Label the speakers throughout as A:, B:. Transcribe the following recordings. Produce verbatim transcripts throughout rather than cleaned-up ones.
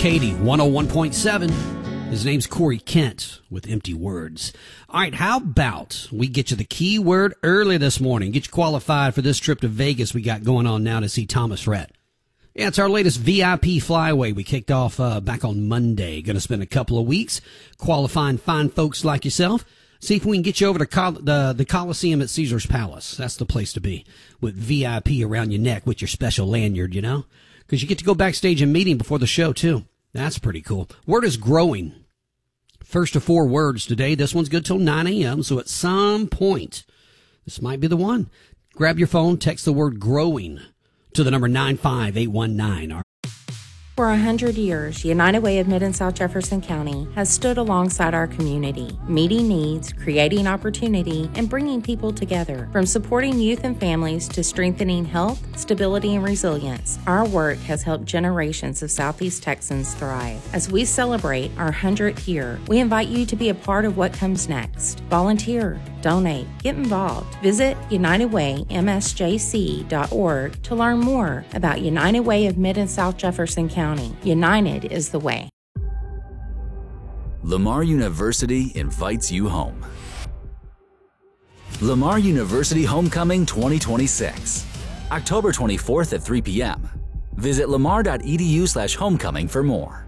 A: Katie, one oh one point seven. His name's Corey Kent with Empty Words. All right, how about we get you the key word early this morning, get you qualified for this trip to Vegas we got going on now to see Thomas Rhett. Yeah, it's our latest V I P flyaway we kicked off uh, back on Monday. Going to spend a couple of weeks qualifying fine folks like yourself. See if we can get you over to Col- the, the Coliseum at Caesar's Palace. That's the place to be, with V I P around your neck with your special lanyard, you know? Because you get to go backstage and meet him before the show, too. That's pretty cool. Word is growing. First of four words today. This one's good till nine a.m., so at some point, this might be the one. Grab your phone, text the word growing to the number nine five eight one nine.
B: For a hundred years, United Way of Mid and South Jefferson County has stood alongside our community, meeting needs, creating opportunity, and bringing people together. From supporting youth and families to strengthening health, stability, and resilience, our work has helped generations of Southeast Texans thrive. As we celebrate our hundredth year, we invite you to be a part of what comes next. Volunteer, donate, get involved. Visit united way m s j c dot org to learn more about United Way of Mid and South Jefferson County. United is the way.
C: Lamar University invites you home. Lamar University Homecoming twenty twenty-six, October twenty-fourth at three p.m. Visit lamar.edu slash homecoming for more.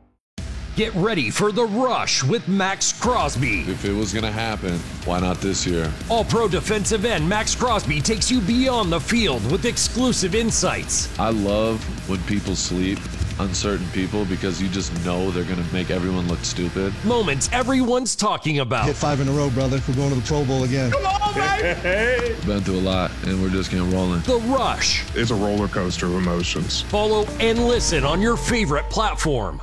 D: Get ready for The Rush with Max Crosby.
E: If it was going to happen, why not this year?
D: All-pro defensive end Max Crosby takes you beyond the field with exclusive insights.
E: I love when people sleep, uncertain people, because you just know they're going to make everyone look stupid.
D: Moments everyone's talking about.
F: Hit five in a row, brother. We're going to the Pro Bowl again.
D: Come on, baby!
E: Been through a lot, and we're just getting rolling.
D: The Rush.
G: It's a roller coaster of emotions.
D: Follow and listen on your favorite platform.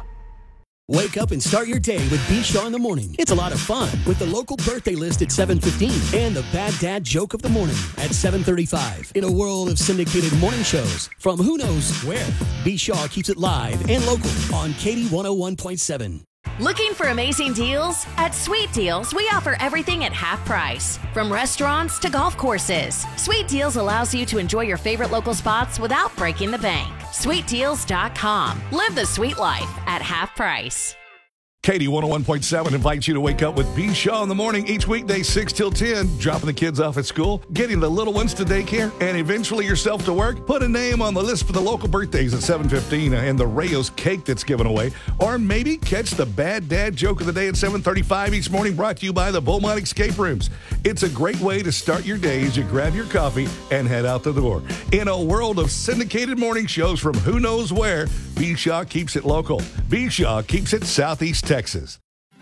H: Wake up and start your day with B. Shaw in the Morning. It's a lot of fun with the local birthday list at seven fifteen and the Bad Dad Joke of the Morning at seven thirty-five. In a world of syndicated morning shows from who knows where, B. Shaw keeps it live and local on Katie one oh one point seven.
I: Looking for amazing deals? At Sweet Deals, we offer everything at half price. From restaurants to golf courses, Sweet Deals allows you to enjoy your favorite local spots without breaking the bank. sweet deals dot com. Live the sweet life at half price.
J: Katie one oh one point seven invites you to wake up with B. Shaw in the morning each weekday, six till ten, dropping the kids off at school, getting the little ones to daycare, and eventually yourself to work. Put a name on the list for the local birthdays at seven fifteen and the Rayos cake that's given away. Or maybe catch the Bad Dad Joke of the Day at seven thirty-five each morning, brought to you by the Beaumont Escape Rooms. It's a great way to start your day as you grab your coffee and head out the door. In a world of syndicated morning shows from who knows where, B. Shaw keeps it local. B. Shaw keeps it Southeast Texas.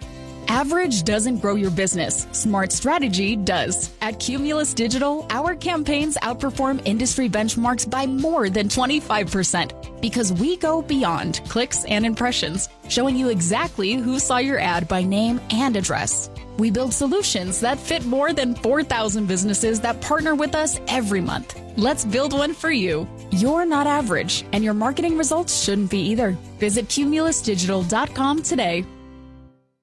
K: Average doesn't grow your business. Smart strategy does. At Cumulus Digital, our campaigns outperform industry benchmarks by more than twenty-five percent because we go beyond clicks and impressions, showing you exactly who saw your ad by name and address. We build solutions that fit more than four thousand businesses that partner with us every month. Let's build one for you. You're not average, and your marketing results shouldn't be either. Visit cumulus digital dot com today.